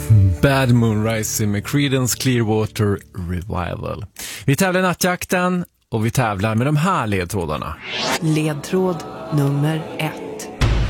Bad Moon Rising med Creedence Clearwater Revival. Vi tävlar i nattjakten och vi tävlar med de här ledtrådarna. Ledtråd nummer 1.